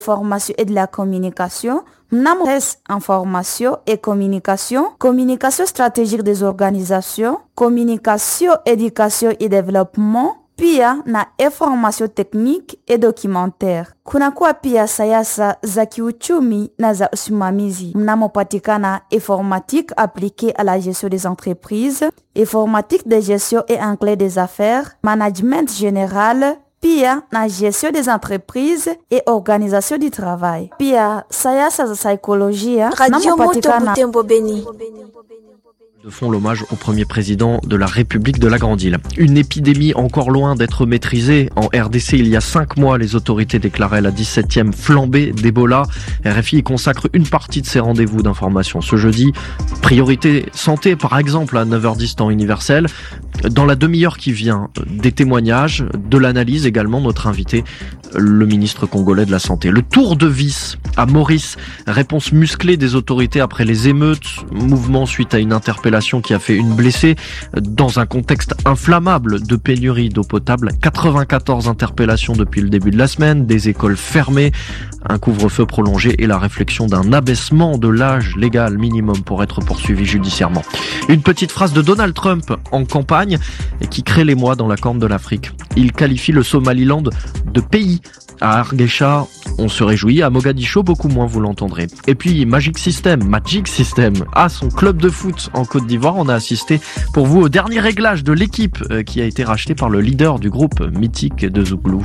formation et de la communication, mnamo information et communication stratégique des organisations, communication, éducation et développement, pia na information technique et documentaire. Kunakuwa pia siasa za kiuchumi na za usimamizi mnamopatikana informatique appliquée à la gestion des entreprises, informatique de gestion et anglais des affaires, management général, pia na gestion des entreprises et organisation du travail. Pia siasa za saikolojia mnamopatikana de font l'hommage au premier président de la République de la Grande Île. Une épidémie encore loin d'être maîtrisée. En RDC, il y a 5 mois, les autorités déclaraient la 17e flambée d'Ebola. RFI consacre une partie de ses rendez-vous d'information ce jeudi. Priorité santé, par exemple, à 9h10 temps universel. Dans la demi-heure qui vient, des témoignages, de l'analyse également, notre invité, le ministre congolais de la Santé. Le tour de vis à Maurice, réponse musclée des autorités après les émeutes, mouvement suite à une interpellation qui a fait une blessée dans un contexte inflammable de pénurie d'eau potable. 94 interpellations depuis le début de la semaine, des écoles fermées, un couvre-feu prolongé et la réflexion d'un abaissement de l'âge légal minimum pour être poursuivi judiciairement. Une petite phrase de Donald Trump en campagne et qui crée l'émoi dans la Corne de l'Afrique. Il qualifie le Somaliland de pays. À Hargeisa, on se réjouit. À Mogadiscio, beaucoup moins, vous l'entendrez. Et puis, Magic System, à son club de foot en Côte d'Ivoire, on a assisté pour vous au dernier réglage de l'équipe qui a été rachetée par le leader du groupe mythique de Zouglou.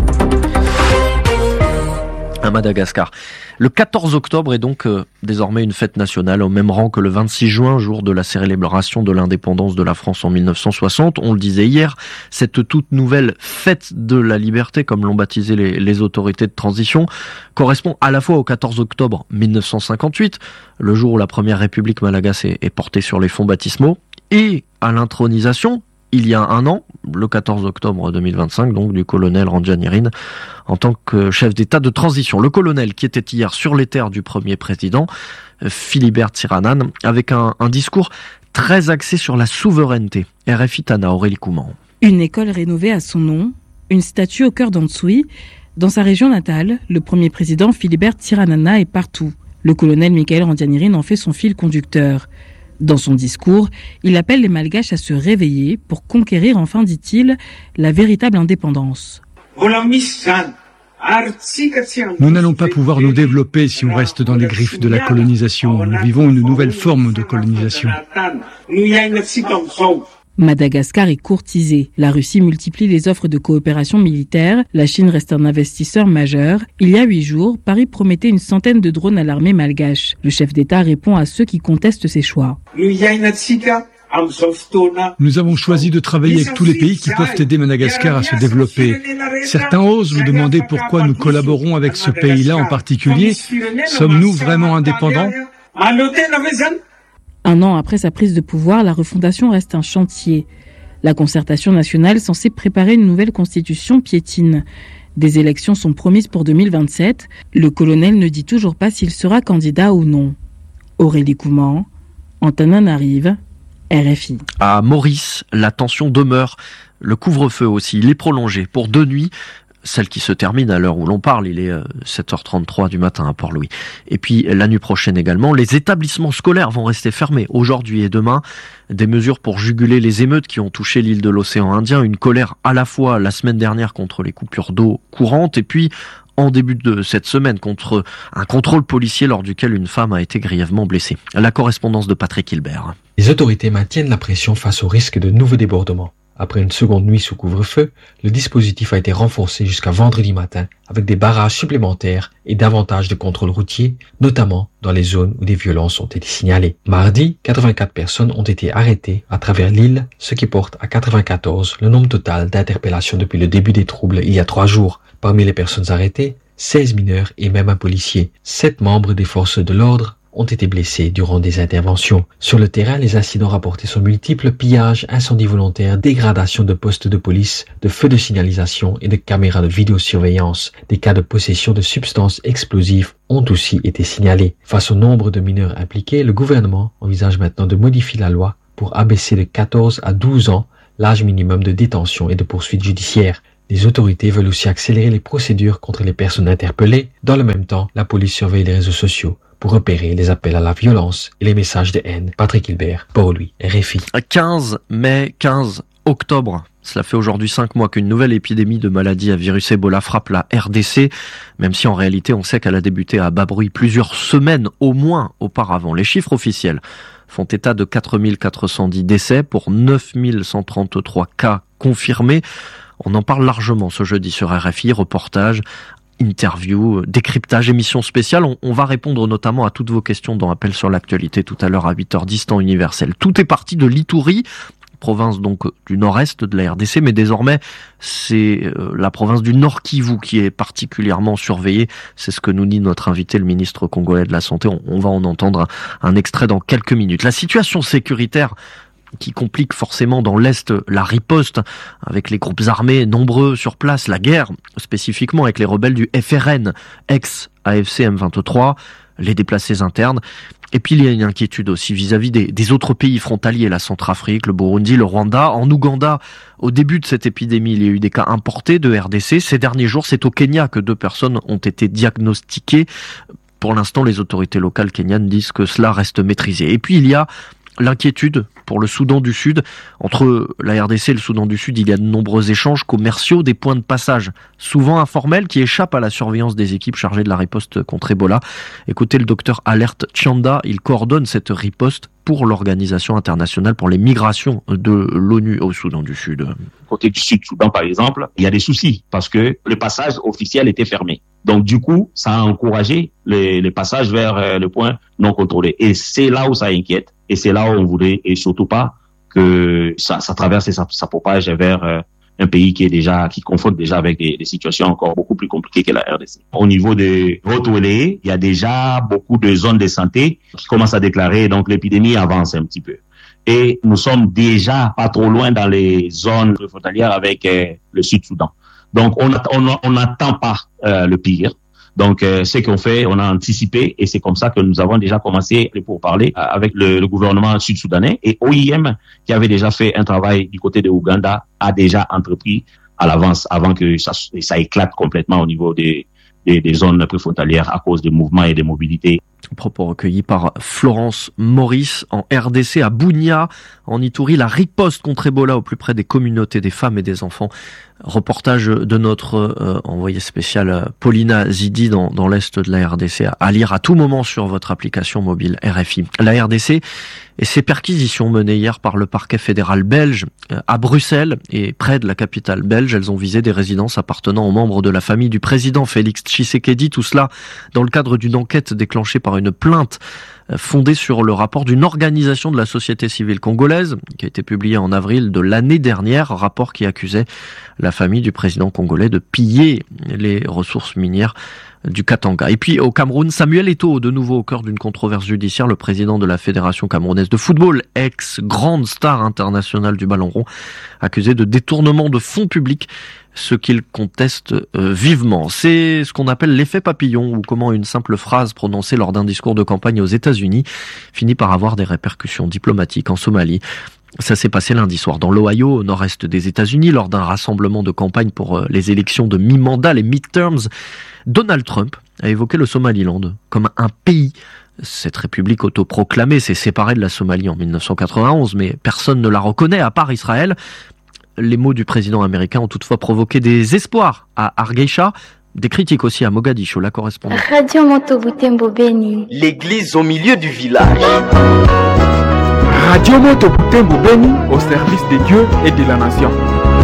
À Madagascar. Le 14 octobre est donc désormais une fête nationale au même rang que le 26 juin, jour de la célébration de l'indépendance de la France en 1960. On le disait hier, cette toute nouvelle fête de la liberté, comme l'ont baptisé les autorités de transition, correspond à la fois au 14 octobre 1958, le jour où la première République malagasy est portée sur les fonds baptismaux, et à l'intronisation, il y a un an, le 14 octobre 2025, donc du colonel Randjanirin en tant que chef d'État de transition. Le colonel qui était hier sur les terres du premier président, Philibert Tsiranane, avec un discours très axé sur la souveraineté. RFI Tana, Aurélie Couman. Une école rénovée à son nom, une statue au cœur d'Antsui. Dans sa région natale, le premier président Philibert Tsiranana est partout. Le colonel Michael Randjanirin en fait son fil conducteur. Dans son discours, il appelle les Malgaches à se réveiller pour conquérir enfin, dit-il, la véritable indépendance. Nous n'allons pas pouvoir nous développer si on reste dans les griffes de la colonisation. Nous vivons une nouvelle forme de colonisation. Madagascar est courtisé. La Russie multiplie les offres de coopération militaire. La Chine reste un investisseur majeur. Il y a 8 jours, Paris promettait une centaine de drones à l'armée malgache. Le chef d'État répond à ceux qui contestent ses choix. Nous avons choisi de travailler avec tous les pays qui peuvent aider Madagascar à se développer. Certains osent nous demander pourquoi nous collaborons avec ce pays-là en particulier. Sommes-nous vraiment indépendants ? Un an après sa prise de pouvoir, la refondation reste un chantier. La concertation nationale censée préparer une nouvelle constitution piétine. Des élections sont promises pour 2027. Le colonel ne dit toujours pas s'il sera candidat ou non. Aurélie Couman, Antananarive, RFI. À Maurice, la tension demeure. Le couvre-feu aussi, il est prolongé pour 2 nuits. Celle qui se termine à l'heure où l'on parle, il est 7h33 du matin à Port-Louis. Et puis la nuit prochaine également, les établissements scolaires vont rester fermés aujourd'hui et demain. Des mesures pour juguler les émeutes qui ont touché l'île de l'océan Indien. Une colère à la fois la semaine dernière contre les coupures d'eau courantes et puis en début de cette semaine contre un contrôle policier lors duquel une femme a été grièvement blessée. La correspondance de Patrick Hilbert. Les autorités maintiennent la pression face au risque de nouveaux débordements. Après une seconde nuit sous couvre-feu, le dispositif a été renforcé jusqu'à vendredi matin avec des barrages supplémentaires et davantage de contrôles routiers, notamment dans les zones où des violences ont été signalées. Mardi, 84 personnes ont été arrêtées à travers l'île, ce qui porte à 94 le nombre total d'interpellations depuis le début des troubles il y a 3 jours. Parmi les personnes arrêtées, 16 mineurs et même un policier. 7 membres des forces de l'ordre ont été blessés durant des interventions. Sur le terrain, les incidents rapportés sont multiples: pillages, incendies volontaires, dégradation de postes de police, de feux de signalisation et de caméras de vidéosurveillance. Des cas de possession de substances explosives ont aussi été signalés. Face au nombre de mineurs impliqués, le gouvernement envisage maintenant de modifier la loi pour abaisser de 14 à 12 ans l'âge minimum de détention et de poursuite judiciaire. Les autorités veulent aussi accélérer les procédures contre les personnes interpellées. Dans le même temps, la police surveille les réseaux sociaux pour repérer les appels à la violence et les messages de haine. Patrick Hilbert, Port-Louis, RFI. 15 mai, 15 octobre. Cela fait aujourd'hui 5 mois qu'une nouvelle épidémie de maladie à virus Ebola frappe la RDC, même si en réalité on sait qu'elle a débuté à bas bruit plusieurs semaines au moins auparavant. Les chiffres officiels font état de 4410 décès pour 9133 cas confirmés. On en parle largement ce jeudi sur RFI, reportage, interview, décryptage, émission spéciale. On va répondre notamment à toutes vos questions dans Appel sur l'actualité tout à l'heure à 8h10 temps universel. Tout est parti de l'Ituri, province donc du nord-est de la RDC, mais désormais c'est la province du Nord Kivu qui est particulièrement surveillée. C'est ce que nous dit notre invité, le ministre congolais de la Santé. On va en entendre un extrait dans quelques minutes. La situation sécuritaire qui complique forcément dans l'Est la riposte, avec les groupes armés nombreux sur place, la guerre spécifiquement avec les rebelles du FRN, ex-AFC M23, les déplacés internes. Et puis il y a une inquiétude aussi vis-à-vis des autres pays frontaliers, la Centrafrique, le Burundi, le Rwanda. En Ouganda, au début de cette épidémie, il y a eu des cas importés de RDC. Ces derniers jours, c'est au Kenya que 2 personnes ont été diagnostiquées. Pour l'instant, les autorités locales kenyanes disent que cela reste maîtrisé. Et puis il y a l'inquiétude pour le Soudan du Sud. Entre la RDC et le Soudan du Sud, il y a de nombreux échanges commerciaux, des points de passage souvent informels qui échappent à la surveillance des équipes chargées de la riposte contre Ebola. Écoutez le docteur Alert Tchanda, il coordonne cette riposte pour l'Organisation internationale pour les migrations de l'ONU au Soudan du Sud. Côté du Sud-Soudan, par exemple, il y a des soucis parce que le passage officiel était fermé. Donc, du coup, ça a encouragé les passages vers le point non contrôlé. Et c'est là où ça inquiète. Et c'est là où on voudrait, et surtout pas, que ça traverse et ça propage vers un pays qui confronte déjà avec des situations encore beaucoup plus compliquées que la RDC. Au niveau de Haut-Ouélé, il y a déjà beaucoup de zones de santé qui commencent à déclarer, donc l'épidémie avance un petit peu. Et nous sommes déjà pas trop loin dans les zones frontalières avec le Sud-Soudan. Donc, on n'attend pas le pire. Donc, ce qu'on fait, on a anticipé et c'est comme ça que nous avons déjà commencé les pourparlers avec le gouvernement sud-soudanais. Et OIM, qui avait déjà fait un travail du côté de Ouganda, a déjà entrepris à l'avance avant que ça éclate complètement au niveau des zones préfrontalières à cause des mouvements et des mobilités. Propos recueillis par Florence Maurice en RDC à Bunia, en Ituri, la riposte contre Ebola au plus près des communautés, des femmes et des enfants. Reportage de notre envoyée spéciale Paulina Zidi dans l'est de la RDC à lire à tout moment sur votre application mobile RFI. La RDC et ses perquisitions menées hier par le parquet fédéral belge à Bruxelles et près de la capitale belge, elles ont visé des résidences appartenant aux membres de la famille du président Félix Tshisekedi, tout cela dans le cadre d'une enquête déclenchée par une plainte fondée sur le rapport d'une organisation de la société civile congolaise qui a été publié en avril de l'année dernière, rapport qui accusait la famille du président congolais de piller les ressources minières du Katanga. Et puis au Cameroun, Samuel Eto'o, de nouveau au cœur d'une controverse judiciaire, le président de la Fédération camerounaise de football, ex-grande star internationale du ballon rond, accusé de détournement de fonds publics, ce qu'il conteste vivement. C'est ce qu'on appelle l'effet papillon, ou comment une simple phrase prononcée lors d'un discours de campagne aux États-Unis finit par avoir des répercussions diplomatiques en Somalie. Ça s'est passé lundi soir dans l'Ohio, au nord-est des États-Unis, lors d'un rassemblement de campagne pour les élections de mi-mandat, les midterms. Donald Trump a évoqué le Somaliland comme un pays. Cette république autoproclamée s'est séparée de la Somalie en 1991, mais personne ne la reconnaît à part Israël. Les mots du président américain ont toutefois provoqué des espoirs à Hargeisa, des critiques aussi à Mogadiscio, la correspondante. Radio Moto Butembo Beni. L'église au milieu du village. Radio Moto Butembo Beni, au service de Dieu et de la nation.